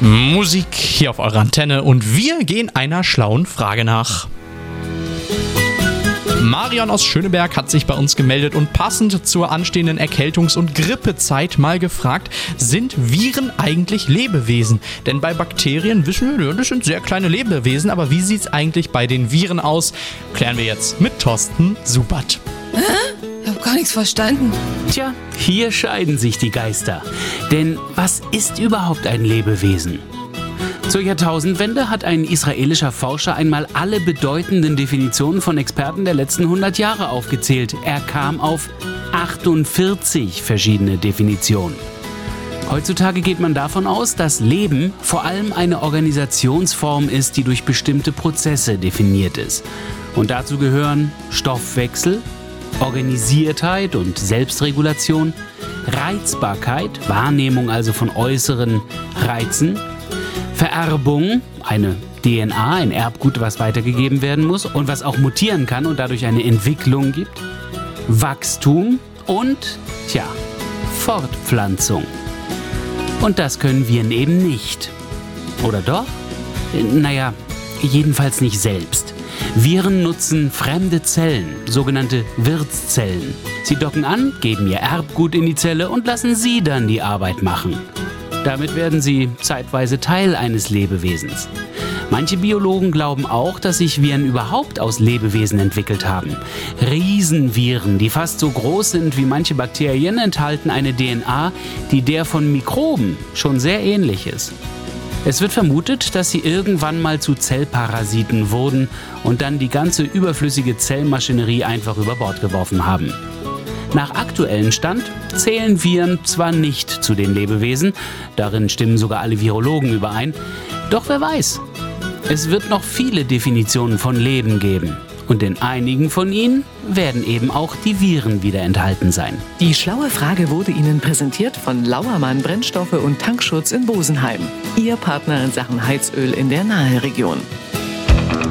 Musik hier auf eurer Antenne und wir gehen einer schlauen Frage nach. Marion aus Schöneberg hat sich bei uns gemeldet und passend zur anstehenden Erkältungs- und Grippezeit mal gefragt, sind Viren eigentlich Lebewesen? Denn bei Bakterien wissen wir, das sind sehr kleine Lebewesen, aber wie sieht es eigentlich bei den Viren aus? Klären wir jetzt mit Thorsten Subert. Ich habe gar nichts verstanden. Tja, hier scheiden sich die Geister. Denn was ist überhaupt ein Lebewesen? Zur Jahrtausendwende hat ein israelischer Forscher einmal alle bedeutenden Definitionen von Experten der letzten 100 Jahre aufgezählt. Er kam auf 48 verschiedene Definitionen. Heutzutage geht man davon aus, dass Leben vor allem eine Organisationsform ist, die durch bestimmte Prozesse definiert ist. Und dazu gehören Stoffwechsel, Organisiertheit und Selbstregulation, Reizbarkeit, Wahrnehmung also von äußeren Reizen, Vererbung, eine DNA, ein Erbgut, was weitergegeben werden muss und was auch mutieren kann und dadurch eine Entwicklung gibt, Wachstum und, Fortpflanzung. Und das können Viren eben nicht. Oder doch? Naja, jedenfalls nicht selbst. Viren nutzen fremde Zellen, sogenannte Wirtszellen. Sie docken an, geben ihr Erbgut in die Zelle und lassen sie dann die Arbeit machen. Damit werden sie zeitweise Teil eines Lebewesens. Manche Biologen glauben auch, dass sich Viren überhaupt aus Lebewesen entwickelt haben. Riesenviren, die fast so groß sind wie manche Bakterien, enthalten eine DNA, die der von Mikroben schon sehr ähnlich ist. Es wird vermutet, dass sie irgendwann mal zu Zellparasiten wurden und dann die ganze überflüssige Zellmaschinerie einfach über Bord geworfen haben. Nach aktuellem Stand zählen Viren zwar nicht zu den Lebewesen, darin stimmen sogar alle Virologen überein, doch wer weiß. Es wird noch viele Definitionen von Leben geben. Und in einigen von ihnen werden eben auch die Viren wieder enthalten sein. Die schlaue Frage wurde Ihnen präsentiert von Lauermann Brennstoffe und Tankschutz in Bosenheim. Ihr Partner in Sachen Heizöl in der Naheregion.